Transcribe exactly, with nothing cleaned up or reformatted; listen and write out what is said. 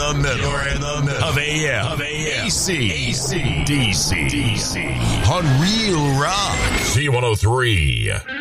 the middle. You're in the middle of A M, of A M, A C, A C, D C, D C, on Real Rock. C one oh three.